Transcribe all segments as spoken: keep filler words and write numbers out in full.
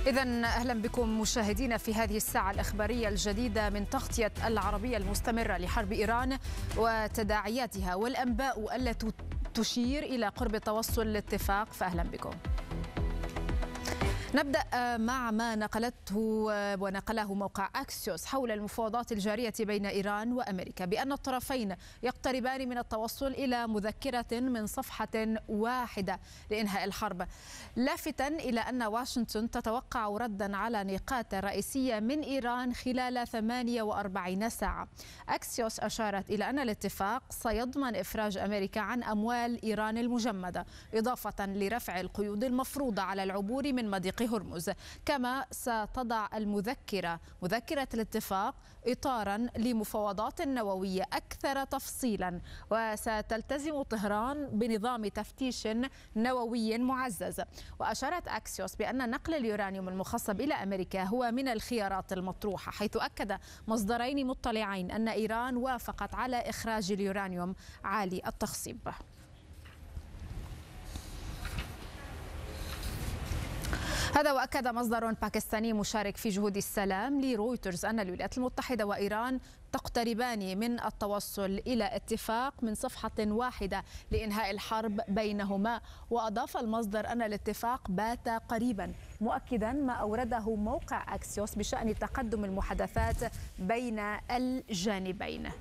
إذا أهلا بكم مشاهدينا في هذه الساعة الإخبارية الجديدة من تغطية العربية المستمرة لحرب إيران وتداعياتها والأنباء التي تشير إلى قرب توصل الاتفاق، فأهلا بكم. نبدأ مع ما نقلته ونقله موقع أكسيوس حول المفاوضات الجارية بين إيران وأمريكا بأن الطرفين يقتربان من التوصل إلى مذكرة من صفحة واحدة لإنهاء الحرب، لافتا إلى أن واشنطن تتوقع ردا على نقاط رئيسية من إيران خلال ثمانية وأربعين ساعة. أكسيوس أشارت إلى أن الاتفاق سيضمن إفراج أمريكا عن أموال إيران المجمدة، إضافة لرفع القيود المفروضة على العبور من مضيق هرمز، كما ستضع المذكرة مذكرة الاتفاق إطارا لمفاوضات نووية أكثر تفصيلا، وستلتزم طهران بنظام تفتيش نووي معزز. وأشارت أكسيوس بأن نقل اليورانيوم المخصب إلى أمريكا هو من الخيارات المطروحة، حيث أكد مصدرين مطلعين أن إيران وافقت على إخراج اليورانيوم عالي التخصيب. هذا وأكد مصدر باكستاني مشارك في جهود السلام لرويترز أن الولايات المتحدة وإيران تقتربان من التوصل إلى اتفاق من صفحة واحدة لإنهاء الحرب بينهما. وأضاف المصدر أن الاتفاق بات قريبا، مؤكدا ما أورده موقع أكسيوس بشأن تقدم المحادثات بين الجانبين.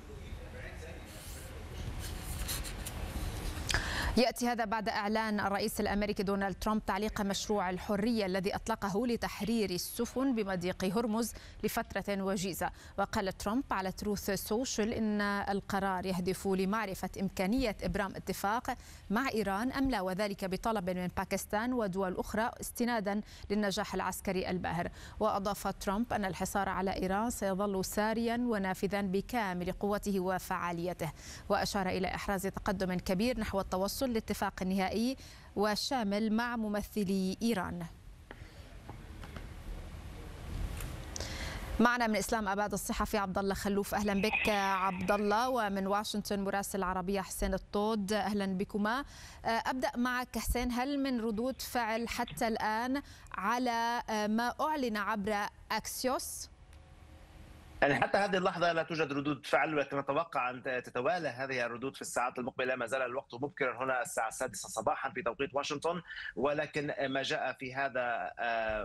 يأتي هذا بعد إعلان الرئيس الأمريكي دونالد ترامب تعليق مشروع الحرية الذي أطلقه لتحرير السفن بمضيق هرمز لفترة وجيزة. وقال ترامب على تروث سوشيال إن القرار يهدف لمعرفة إمكانية إبرام اتفاق مع إيران أم لا، وذلك بطلب من باكستان ودول أخرى استنادا للنجاح العسكري الباهر. وأضاف ترامب أن الحصار على إيران سيظل ساريا ونافذا بكامل قوته وفعاليته، وأشار إلى إحراز تقدم كبير نحو التوصل الاتفاق النهائي والشامل مع ممثلي إيران. معنا من إسلام أباد الصحفي عبد الله خلوف. أهلا بك عبد الله. ومن واشنطن مراسل العربية حسين الطود. أهلا بكما. أبدأ معك حسين، هل من ردود فعل حتى الآن على ما أعلن عبر أكسيوس؟ يعني حتى هذه اللحظة لا توجد ردود فعل، ولكن نتوقع أن تتوالى هذه الردود في الساعات المقبلة. ما زال الوقت مبكرا هنا الساعة السادسة صباحا في توقيت واشنطن، ولكن ما جاء في هذا